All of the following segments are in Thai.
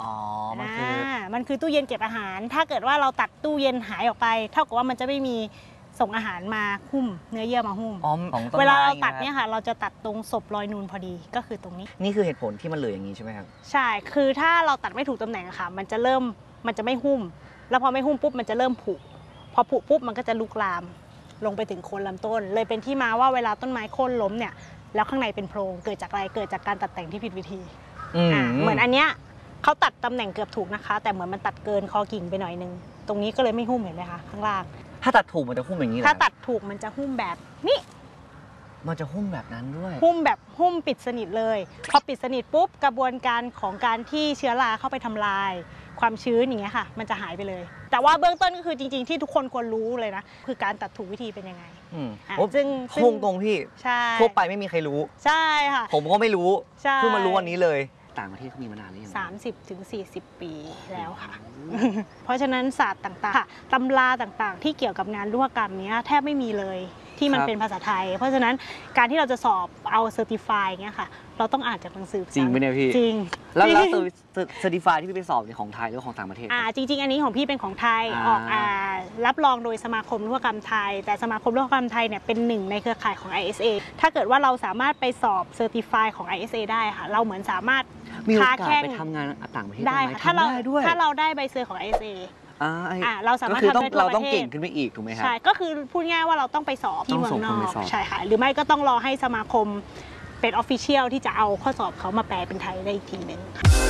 อ๋อมันคือตู้เย็นเก็บอาหารถ้าเกิดว่าเราตัดตู้เย็นหายออกไปเท่ากับว่ามันจะไม่มีส่งอาหารมาหุ้มเนื้อเยื่อมาหุ้มเวลาเราตัดเนี่ยค่ะเราจะตัดตรงศพรอยนูนพอดีก็คือตรงนี้นี่คือเหตุผลที่มันเหลืออย่างนี้ใช่ไหมครับใช่คือถ้าเราตัดไม่ถูกตำแหน่งค่ะมันจะไม่หุ้มแล้วพอไม่หุ้มปุ๊บมันจะเริ่มผุพอผุปุ๊บมันก็จะลุกลามลงไปถึงโคนลำต้นเลยเป็นที่มาว่าเวลาต้นไม้โค่นล้มเนี่ยแล้วข้างในเป็นโพรงเกิดจากอะไรเกิดจากการตัดแต่งที่ผิดวิธีเหมือนอันเนี้ยเขาตัดตำแหน่งเกือบถูกนะคะแต่เหมือนมันตัดเกินคอกิ่งไปหน่อยนึงตรงนี้ก็เลยไม่หุ้มเห็นไหมคะข้างล่างถ้าตัดถูกมันจะหุ้มอย่างนี้เหรอถ้าตัดถูกมันจะหุ้มแบบนี้มันจะหุ้มแบบนั้นด้วยหุ้มปิดสนิทเลยพอปิดสนิทปุ๊บกระบวนการของการที่เชื้อราเข้าไปทำลายความชื้นอย่างเงี้ยค่ะมันจะหายไปเลยแต่ว่าเบื้องต้นก็คือจริงๆที่ทุกคนควรรู้เลยนะคือการตัดถูกวิธีเป็นยังไงซึ่งพุ่งตรงพี่ทั่วไปไม่มีใครรู้ใช่ค่ะผมก็ไม่รู้เพิ่งมารู้วันนี้เลยต่างประเทศเขามีมานานหรือยัง 30-40 ปีแล้วค่ะเพราะฉะนั้นศาสตร์ต่างๆตำราต่างๆที่เกี่ยวกับงานลูกกรรมนี้แทบไม่มีเลยที่มันเป็นภาษาไทยเพราะฉะนั้นการที่เราจะสอบเอาเซอร์ติฟายเงี้ยค่ะเราต้องอ่านจากหนังสือจริงไหมเนี่ยพี่จริงแล้วเซอร์ติฟายที่พี่ไปสอบในของไทยหรือของต่างประเทศจริงๆอันนี้ของพี่เป็นของไทยออกรับรองโดยสมาคมลูกกรรมไทยแต่สมาคมลูกกรรมไทยเนี่ยเป็นหนึ่งในเครือข่ายของ ISA ถ้าเกิดว่าเราสามารถไปสอบเซอร์ติฟายของ ISA ได้ค่ะเราเหมือนสามารถมีโอกาสไปทำงานต่างประเทศได้ค่ะถ้าเราได้ใบเซอร์ของ ISAเราสามารถทำได้ทั่วประเทศเราต้องเก่งขึ้นไปอีกถูกไหมครับใช่ก็คือพูดง่ายว่าเราต้องไปสอบที่เมืองนอกใช่ค่ะหรือไม่ก็ต้องรอให้สมาคมเป็นออฟฟิเชียลที่จะเอาข้อสอบเขามาแปลเป็นไทยได้อีกทีหนึ่ง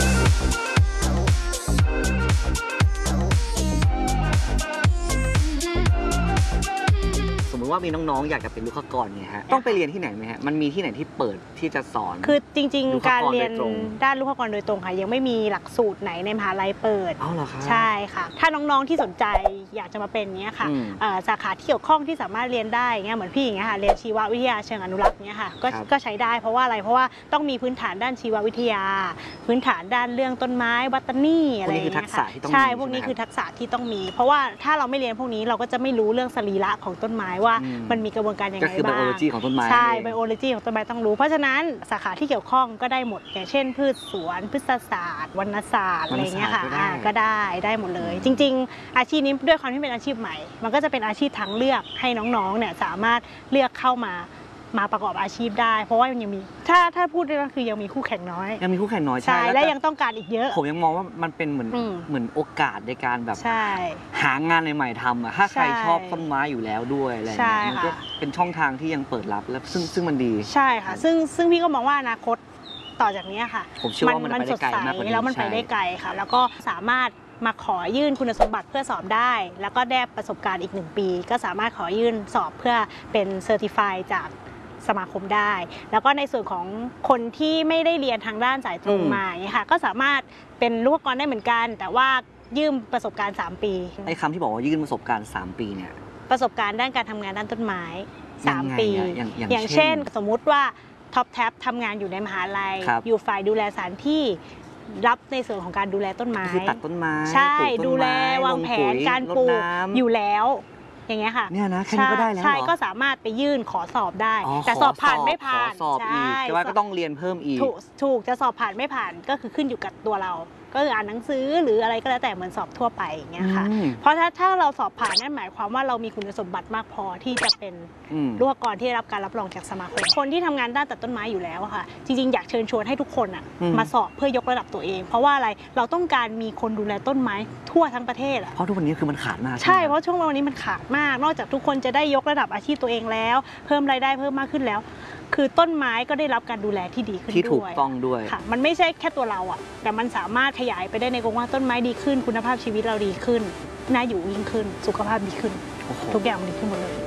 สมมติว่ามีน้องๆอยากจะเป็นลูกกรเนี่ยฮะต้องไปเรียนที่ไหนไหมฮะมันมีที่ไหนที่เปิดที่จะสอนคือจริงๆการเรียนด้านลูกกรโดยตรงค่ะยังไม่มีหลักสูตรไหนในมหาลัยเปิดเหรอคะใช่ค่ะถ้าน้องๆที่สนใจอยากจะมาเป็นเนี้ยค่ะสาขาที่เกี่ยวข้องที่สามารถเรียนได้เงี้ยเหมือนพี่อย่างเงี้ยค่ะเรียนชีววิทยาเชิงอนุรักษ์เนี้ยค่ะก็ใช้ได้เพราะว่าอะไรเพราะว่าต้องมีพื้นฐานด้านชีววิทยาพื้นฐานด้านเรื่องต้นไม้บอทานีอะไรอย่างเงี้ยค่ะใช่พวกนี้คือทักษะที่ต้องมีเพราะว่าถ้าเราไม่เรียนพวกนี้เราก็จะไม่รู้เรื่องสรีระของต้นไม้ว่ามันมีกระบวนการยังไงบ้างก็คือไบโอโลจีของต้นไม้ใช่ไบโอโลจีของต้นไม้ต้องรู้เพราะฉะนั้นสาขาที่เกี่ยวข้องก็ได้หมดอย่างเช่นพืชสวนพฤกษศาสตร์วรรณศาสตร์อะไรเงี้ยค่ะก็ได้หมดเลยจริงๆอาชีพนี้ด้วยความที่เป็นอาชีพใหม่มันก็จะเป็นอาชีพทางเลือกให้น้องๆเนี่ยสามารถเลือกเข้ามาประกอบอาชีพได้เพราะว่ามันยังมีถ้าพูดได้ก็คือยังมีคู่แข่งน้อยใช่และยังต้องการอีกเยอะผมยังมองว่ามันเป็นเหมือนโอกาสในการแบบหางานใหม่ๆทำอะถ้าใครชอบต้นไม้อยู่แล้วด้วยอะไรเงี้ยมันก็เป็นช่องทางที่ยังเปิดรับแล้วซึ่งมันดีใช่ค่ะซึ่งพี่ก็มองว่าอนาคตต่อจากนี้ค่ะผมเชื่อว่ามันสดใสแล้วมันไปได้ไกลค่ะแล้วก็สามารถมาขอยื่นคุณสมบัติเพื่อสอบได้แล้วก็ได้ประสบการณ์อีก1 ปีก็สามารถขอยื่นสอบเพื่อเป็นเซอร์ติฟายจากสมาคมได้แล้วก็ในส่วนของคนที่ไม่ได้เรียนทางด้านสายตรงมาเนี่ยค่ะก็สามารถเป็นลูกกรได้เหมือนกันแต่ว่ายื่นประสบการณ์3 ปีไอ้คำที่บอกว่ายื่นประสบการณ์3 ปีเนี่ยประสบการณ์ด้านการทำงานด้านต้นไม้3 ปีอย่างเช่นสมมุติว่าท็อปแท็บทำงานอยู่ในมหาลัยอยู่ฝ่ายดูแลสถานที่รับในส่วนของการดูแลต้นไม้คือตัดต้นไม้ใช่ดูแลวางแผนการปลูกอยู่แล้วอย่างเงี้ยค่ะเนี่ยนะแค่นี้ก็ได้แล้วใช่ก็สามารถไปยื่นขอสอบได้แต่สอบผ่านไม่ผ่านสอบอีกแต่ว่าก็ต้องเรียนเพิ่มอีกถูกจะสอบผ่านไม่ผ่านก็คือขึ้นอยู่กับตัวเราก็คืออ่านหนังสือหรืออะไรก็แล้วแต่เหมือนสอบทั่วไปอย่างเงี้ยค่ะเพราะถ้าเราสอบผ่านนั่นหมายความว่าเรามีคุณสมบัติมากพอที่จะเป็นลูกกรที่ได้รับการรับรองจากสมาคมคนที่ทำงานด้านตัดต้นไม้อยู่แล้วค่ะจริงๆอยากเชิญชวนให้ทุกคนมาสอบเพื่อยกระดับตัวเองเพราะว่าอะไรเราต้องการมีคนดูแลต้นไม้ทั่วทั้งประเทศเพราะทุกวันนี้คือมันขาดมากใช่เพราะช่วงวันนี้มันขาดมากนอกจากทุกคนจะได้ยกระดับอาชีพตัวเองแล้วเพิ่มรายได้เพิ่มมากขึ้นแล้วคือต้นไม้ก็ได้รับการดูแลที่ดีขึ้นด้วยที่ถูกต้องด้วยค่ะมันไม่ใช่แค่ตัวเราแต่มันสามารถขยายไปได้ในวงกว้างต้นไม้ดีขึ้นคุณภาพชีวิตเราดีขึ้นน่าอยู่ยิ่งขึ้นสุขภาพดีขึ้นทุกอย่างมันดีขึ้นหมดเลย